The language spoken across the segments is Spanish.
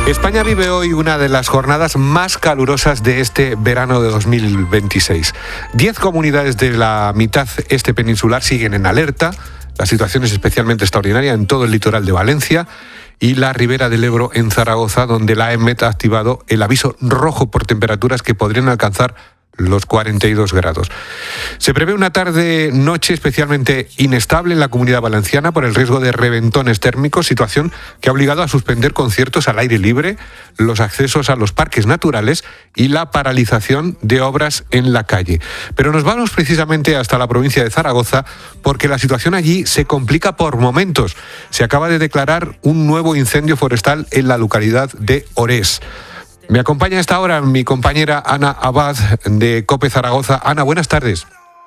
España vive hoy una de las jornadas más calurosas de este verano de 2026. 10 comunidades de la mitad este peninsular siguen en alerta. La situación es especialmente extraordinaria en todo el litoral de Valencia y la Ribera del Ebro en Zaragoza, donde la EMET ha activado el aviso rojo por temperaturas que podrían alcanzar los 42 grados. Se prevé una tarde-noche especialmente inestable en la Comunidad Valenciana por el riesgo de reventones térmicos, situación que ha obligado a suspender conciertos al aire libre, los accesos a los parques naturales y la paralización de obras en la calle. Pero nos vamos precisamente hasta la provincia de Zaragoza porque la situación allí se complica por momentos. Se acaba de declarar un nuevo incendio forestal en la localidad de Orés. Me acompaña a esta hora mi compañera Ana Abad de COPE Zaragoza. Ana, buenas tardes.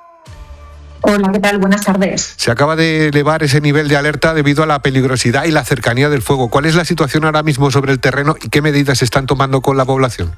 Hola, ¿qué tal? Buenas tardes. Se acaba de elevar ese nivel de alerta debido a la peligrosidad y la cercanía del fuego. ¿Cuál es la situación ahora mismo sobre el terreno y qué medidas se están tomando con la población?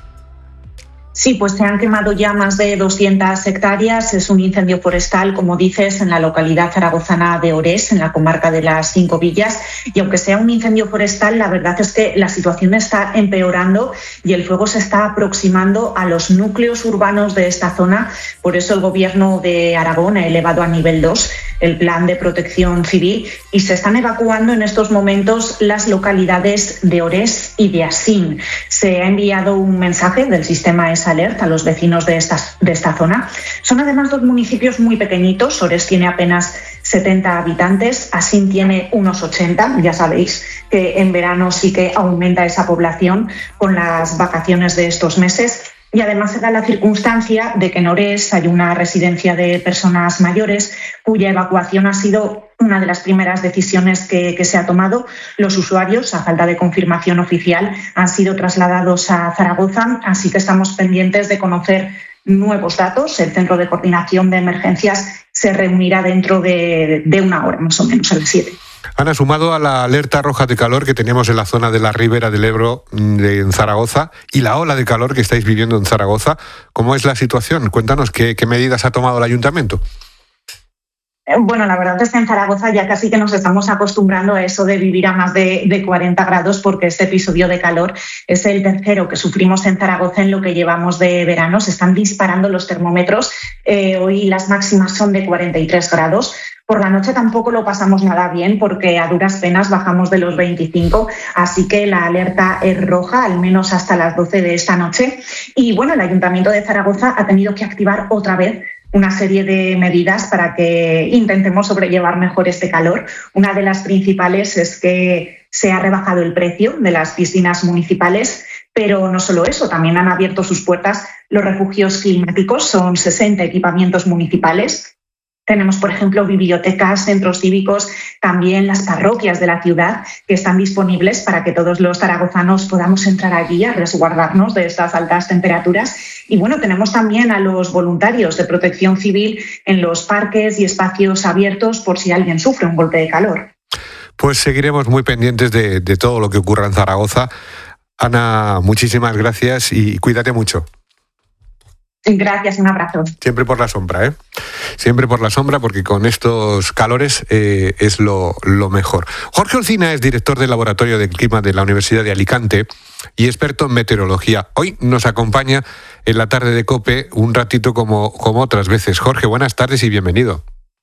Sí, pues se han quemado ya más de 200 hectáreas. Es un incendio forestal, como dices, en la localidad zaragozana de Orés, en la comarca de las Cinco Villas. Y aunque sea un incendio forestal, la verdad es que la situación está empeorando y el fuego se está aproximando a los núcleos urbanos de esta zona. Por eso el Gobierno de Aragón ha elevado a nivel 2 el plan de protección civil y se están evacuando en estos momentos las localidades de Orés y de Asín. Se ha enviado un mensaje del sistema Alert a los vecinos de esta zona. Son además dos municipios muy pequeñitos. Orés tiene apenas 70 habitantes, Asín tiene unos 80. Ya sabéis que en verano sí que aumenta esa población con las vacaciones de estos meses. Y además se da la circunstancia de que en Orés hay una residencia de personas mayores cuya evacuación ha sido una de las primeras decisiones que se ha tomado. Los usuarios, a falta de confirmación oficial, han sido trasladados a Zaragoza, así que estamos pendientes de conocer nuevos datos. El Centro de Coordinación de Emergencias se reunirá dentro de una hora, más o menos, a las 7. Ana, sumado a la alerta roja de calor que teníamos en la zona de la Ribera del Ebro en Zaragoza y la ola de calor que estáis viviendo en Zaragoza, ¿cómo es la situación? Cuéntanos qué medidas ha tomado el ayuntamiento. Bueno, la verdad es que en Zaragoza ya casi que nos estamos acostumbrando a eso de vivir a más de 40 grados porque este episodio de calor es el tercero que sufrimos en Zaragoza en lo que llevamos de verano. Se están disparando los termómetros. Hoy las máximas son de 43 grados. Por la noche tampoco lo pasamos nada bien porque a duras penas bajamos de los 25, así que la alerta es roja, al menos hasta las 12 de esta noche. Y bueno, el Ayuntamiento de Zaragoza ha tenido que activar otra vez una serie de medidas para que intentemos sobrellevar mejor este calor. Una de las principales es que se ha rebajado el precio de las piscinas municipales, pero no solo eso, también han abierto sus puertas los refugios climáticos. Son 60 equipamientos municipales. Tenemos, por ejemplo, bibliotecas, centros cívicos, también las parroquias de la ciudad que están disponibles para que todos los zaragozanos podamos entrar allí a resguardarnos de estas altas temperaturas. Y bueno, tenemos también a los voluntarios de protección civil en los parques y espacios abiertos por si alguien sufre un golpe de calor. Pues seguiremos muy pendientes de todo lo que ocurra en Zaragoza. Ana, muchísimas gracias y cuídate mucho. Gracias, un abrazo. Siempre por la sombra, ¿eh? Siempre por la sombra, porque con estos calores es lo mejor. Jorge Olcina es director del Laboratorio de Clima de la Universidad de Alicante y experto en meteorología. Hoy nos acompaña en la tarde de COPE un ratito como otras veces. Jorge, buenas tardes y bienvenido.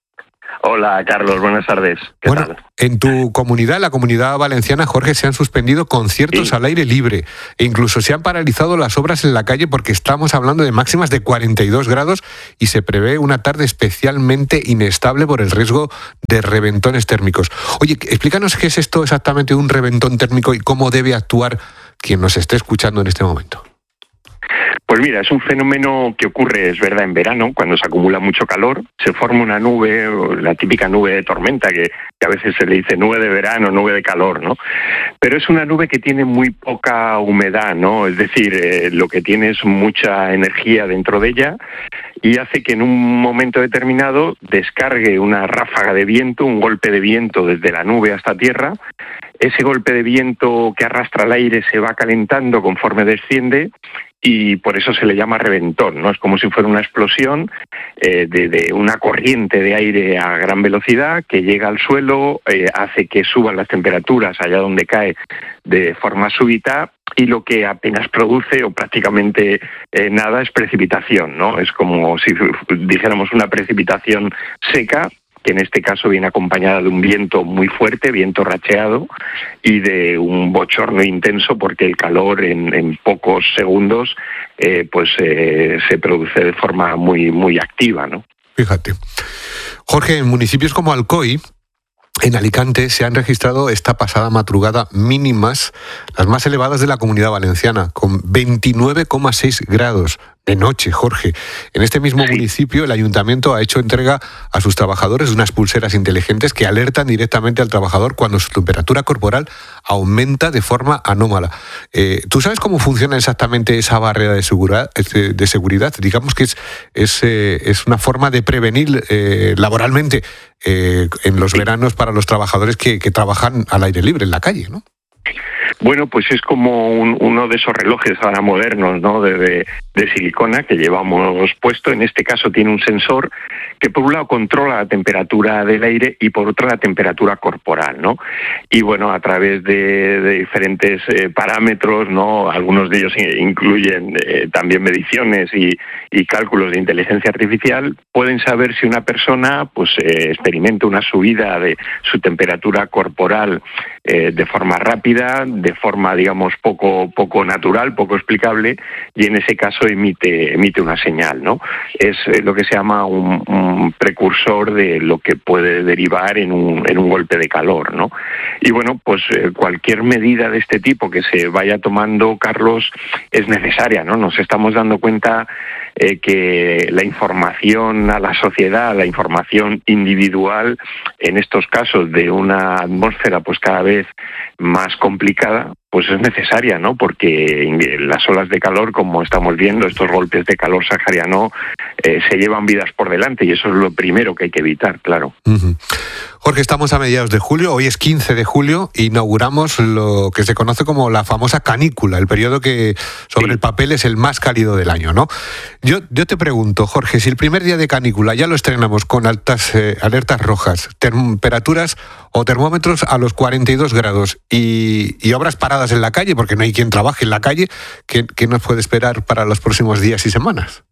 Hola, Carlos, buenas tardes. ¿Qué tal? En tu comunidad, la Comunidad Valenciana, Jorge, se han suspendido conciertos al aire libre e incluso se han paralizado las obras en la calle porque estamos hablando de máximas de 42 grados y se prevé una tarde especialmente inestable por el riesgo de reventones térmicos. Oye, explícanos qué es esto exactamente, un reventón térmico, y cómo debe actuar quien nos esté escuchando en este momento. Pues mira, es un fenómeno que ocurre, es verdad, en verano, cuando se acumula mucho calor, se forma una nube, la típica nube de tormenta, que a veces se le dice nube de verano, nube de calor, ¿no? Pero es una nube que tiene muy poca humedad, ¿no? Es decir, lo que tiene es mucha energía dentro de ella y hace que en un momento determinado descargue una ráfaga de viento, un golpe de viento desde la nube hasta tierra. Ese golpe de viento que arrastra el aire se va calentando conforme desciende y por eso se le llama reventón, ¿no? Es como si fuera una explosión de una corriente de aire a gran velocidad que llega al suelo, hace que suban las temperaturas allá donde cae de forma súbita, y lo que apenas produce, o prácticamente nada, es precipitación, ¿no? Es como si dijéramos una precipitación seca, que en este caso viene acompañada de un viento muy fuerte, viento racheado, y de un bochorno intenso, porque el calor en pocos segundos se produce de forma muy activa, ¿no? Fíjate. Jorge, en municipios como Alcoy, en Alicante, se han registrado esta pasada madrugada mínimas, las más elevadas de la Comunidad Valenciana, con 29,6 grados de noche, Jorge. En este mismo municipio, el ayuntamiento ha hecho entrega a sus trabajadores de unas pulseras inteligentes que alertan directamente al trabajador cuando su temperatura corporal aumenta de forma anómala. ¿Tú sabes cómo funciona exactamente esa barrera de seguridad? Digamos que es una forma de prevenir laboralmente en los veranos para los trabajadores que trabajan al aire libre en la calle, ¿no? Bueno, pues es como uno de esos relojes ahora modernos, ¿no? de silicona que llevamos puesto. En este caso tiene un sensor que por un lado controla la temperatura del aire y por otro la temperatura corporal, ¿no? Y bueno, a través de diferentes parámetros, ¿no? Algunos de ellos incluyen también mediciones y cálculos de inteligencia artificial, pueden saber si una persona experimenta una subida de su temperatura corporal de forma rápida, de forma, digamos, poco natural, poco explicable, y en ese caso emite una señal, ¿no? Es lo que se llama un precursor de lo que puede derivar en un golpe de calor, ¿no? Y bueno, pues cualquier medida de este tipo que se vaya tomando, Carlos, es necesaria, ¿no? Nos estamos dando cuenta que la información a la sociedad, la información individual, en estos casos de una atmósfera pues cada vez más complicada, pues es necesaria, ¿no? Porque las olas de calor, como estamos viendo, estos golpes de calor sahariano, se llevan vidas por delante, y eso es lo primero que hay que evitar, claro. Uh-huh. Jorge, estamos a mediados de julio, hoy es 15 de julio, inauguramos lo que se conoce como la famosa canícula, el periodo que sobre el papel es el más cálido del año, ¿no? Yo te pregunto, Jorge, si el primer día de canícula ya lo estrenamos con altas alertas rojas, temperaturas o termómetros a los 42 grados y obras paradas en la calle, porque no hay quien trabaje en la calle, ¿qué nos puede esperar para los próximos días y semanas?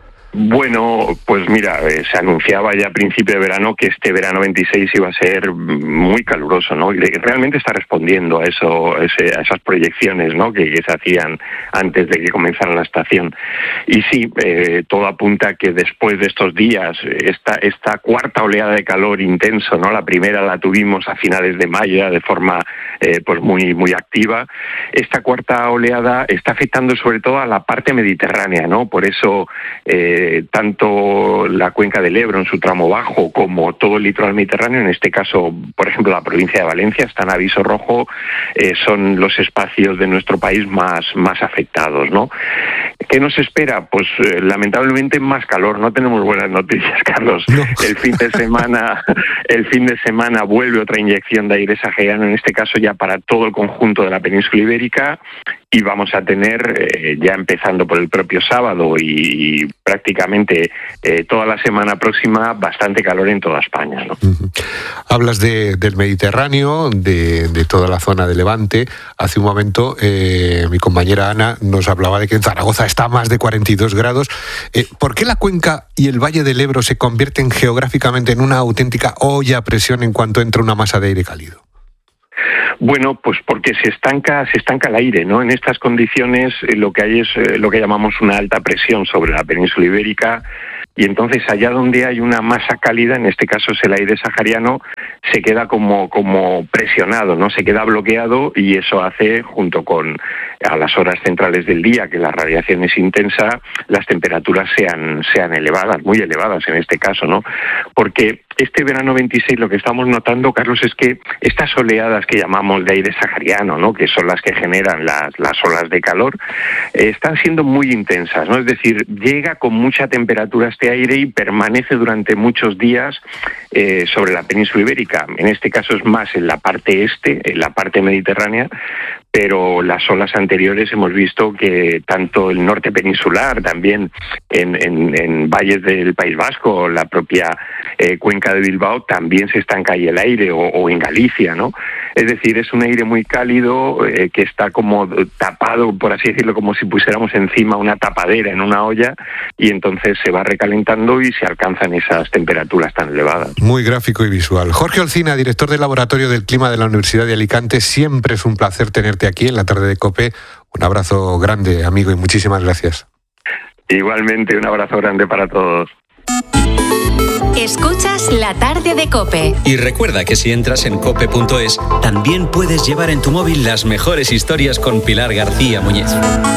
Bueno, pues mira, se anunciaba ya a principio de verano que este verano 26 iba a ser muy caluroso, ¿no? Y realmente está respondiendo a esas proyecciones, ¿no? que se hacían antes de que comenzara la estación. Y sí, todo apunta a que después de estos días, esta cuarta oleada de calor intenso, ¿no? La primera la tuvimos a finales de mayo de forma pues muy activa. Esta cuarta oleada está afectando sobre todo a la parte mediterránea, ¿no? Por eso tanto la cuenca del Ebro en su tramo bajo como todo el litoral mediterráneo, en este caso, por ejemplo, la provincia de Valencia está en aviso rojo, son los espacios de nuestro país más afectados, ¿no? ¿Qué nos espera? Pues lamentablemente más calor. No tenemos buenas noticias, Carlos. No. El fin de semana vuelve otra inyección de aire sahariano, en este caso ya para todo el conjunto de la península ibérica, y vamos a tener, ya empezando por el propio sábado y prácticamente toda la semana próxima, bastante calor en toda España, ¿no? Uh-huh. Hablas del Mediterráneo, de toda la zona de Levante. Hace un momento mi compañera Ana nos hablaba de que en Zaragoza está a más de 42 grados. ¿Por qué la cuenca y el Valle del Ebro se convierten geográficamente en una auténtica olla a presión en cuanto entra una masa de aire cálido? Bueno, pues porque se estanca el aire, ¿no? En estas condiciones lo que hay es lo que llamamos una alta presión sobre la península ibérica, y entonces allá donde hay una masa cálida, en este caso es el aire sahariano, se queda como presionado, ¿no? Se queda bloqueado, y eso hace, junto con a las horas centrales del día, que la radiación es intensa, las temperaturas sean elevadas, muy elevadas en este caso, ¿no? Porque este verano 26 lo que estamos notando, Carlos, es que estas oleadas que llamamos de aire sahariano, ¿no? Que son las que generan las olas de calor, están siendo muy intensas, ¿no? Es decir, llega con mucha temperatura este aire y permanece durante muchos días sobre la península ibérica. En este caso es más en la parte este, en la parte mediterránea, pero las olas anteriores hemos visto que tanto el norte peninsular, también en valles del País Vasco, la propia cuenca de Bilbao, también se estanca ahí el aire, o en Galicia, ¿no? Es decir, es un aire muy cálido que está como tapado, por así decirlo, como si pusiéramos encima una tapadera en una olla, y entonces se va recalentando y se alcanzan esas temperaturas tan elevadas. Muy gráfico y visual. Jorge Olcina, director del Laboratorio del Clima de la Universidad de Alicante, siempre es un placer tenerte aquí en la tarde de COPE. Un abrazo grande, amigo, y muchísimas gracias. Igualmente, un abrazo grande para todos. Escuchas La Tarde de COPE. Y recuerda que si entras en cope.es, también puedes llevar en tu móvil las mejores historias con Pilar García Muñiz.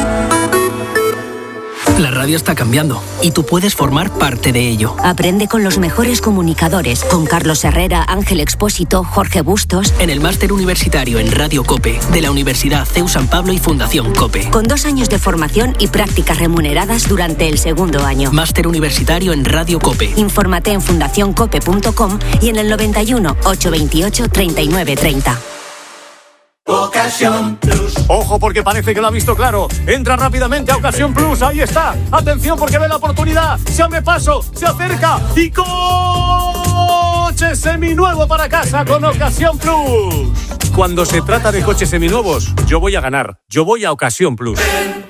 La radio está cambiando y tú puedes formar parte de ello. Aprende con los mejores comunicadores, con Carlos Herrera, Ángel Expósito, Jorge Bustos. En el máster universitario en Radio COPE de la Universidad CEU San Pablo y Fundación COPE. Con 2 años de formación y prácticas remuneradas durante el segundo año. Máster universitario en Radio COPE. Infórmate en fundacioncope.com y en el 91 828 39 30. Ocasión Plus. Ojo, porque parece que lo ha visto claro. Entra rápidamente a Ocasión Plus. Ahí está. Atención, porque ve la oportunidad. Se abre paso, se acerca y coche seminuevo para casa con Ocasión Plus. Cuando se trata de coches seminuevos, yo voy a ganar. Yo voy a Ocasión Plus. Ven